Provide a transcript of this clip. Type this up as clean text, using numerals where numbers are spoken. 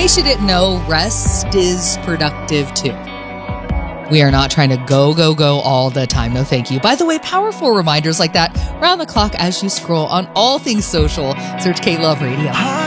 case you didn't know, rest is productive too. We are not trying to go all the time. No, thank you. By the way, powerful reminders like that round the clock as you scroll on all things social. Search K-Love Radio.